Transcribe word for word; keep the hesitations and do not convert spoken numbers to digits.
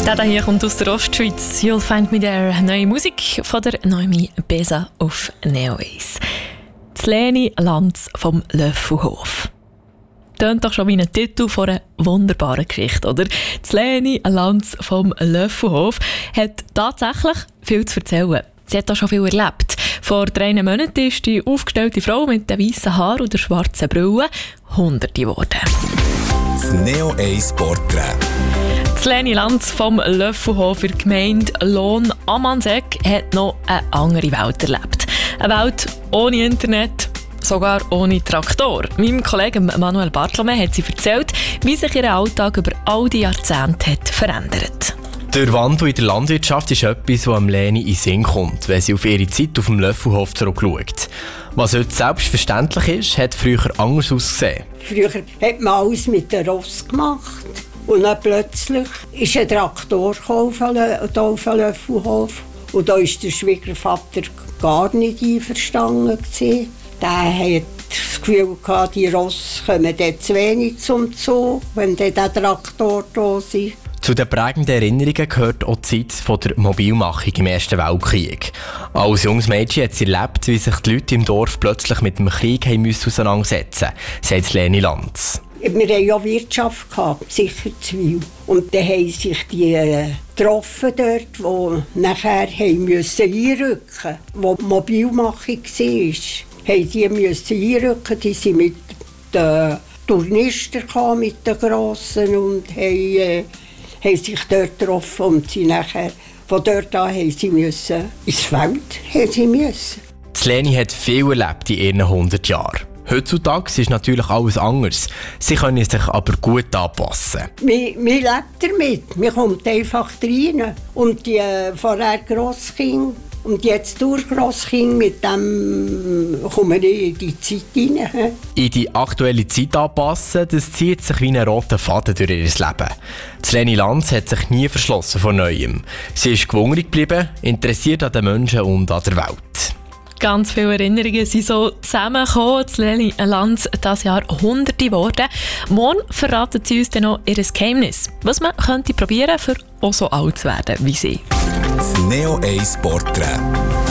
Der hier kommt aus der Ostschweiz. You'll find me there. Neue Musik von der Noemi Besa auf Neo Ace. Leni Lanz vom Löffelhof. Tönt doch schon wie ein Titel von einer wunderbaren Geschichte, oder? Leni Lanz vom Löffelhof hat tatsächlich viel zu erzählen. Sie hat auch schon viel erlebt. Vor drei Monaten ist die aufgestellte Frau mit den weißen Haaren und der schwarzen Brille Hunderte geworden. Das Neo Ace Porträt. Leni Lanz vom Löffelhof in der Gemeinde Lohn-Ammannsegg hat noch eine andere Welt erlebt. Eine Welt ohne Internet, sogar ohne Traktor. Meinem Kollegen Manuel Bartolome hat sie erzählt, wie sich ihr Alltag über all die Jahrzehnte hat verändert. Der Wandel in der Landwirtschaft ist etwas, was Leni in den Sinn kommt, wenn sie auf ihre Zeit auf dem Löffelhof zurückschaut. Was heute selbstverständlich ist, hat früher anders ausgesehen. Früher hat man alles mit dem Ross gemacht. Und dann plötzlich ist ein Traktor auf dem Löffelhof. Und da war der Schwiegervater gar nicht einverstanden. Der hatte das Gefühl, die Rosse kommen dort zu wenig zum Zoo, wenn der Traktor da ist. Zu den prägenden Erinnerungen gehört auch die Zeit der Mobilmachung im Ersten Weltkrieg. Als junges Mädchen hat sie erlebt, wie sich die Leute im Dorf plötzlich mit dem Krieg auseinandersetzen mussten, sagt Leni Lanz. Wir hatten ja Wirtschaft, gehabt, sicher Zwiebel. Und dann haben sich die äh, getroffen dort, die nachher mussten einrücken mussten. Wo die Mobilmachung war, haben die müssen einrücken. Die sind mit den Turnisten gekommen, mit den Grossen, und haben, äh, haben sich dort getroffen. Und sie nachher, von dort an haben sie müssen, ins Feld haben sie müssen. Leni hat viel erlebt in ihren hundert Jahren. Heutzutage ist natürlich alles anders. Sie können sich aber gut anpassen. Man, man lebt damit. Man kommt einfach rein. Und die äh, vorher Grosskinder und jetzt durch Grosskinder, mit dem kommen wir in die Zeit rein. In die aktuelle Zeit anpassen, das zieht sich wie ein roter Faden durch ihr Leben. Leni Lanz hat sich nie verschlossen vor Neuem. Sie ist gewungrig geblieben, interessiert an den Menschen und an der Welt. Ganz viele Erinnerungen sind so zusammengekommen. Leni Lanz dieses Jahr Hunderte geworden. Morgen verraten sie uns dann noch ihr Geheimnis, was man könnte probieren, für auch so alt zu werden wie sie. Das Neo Ace Porträt.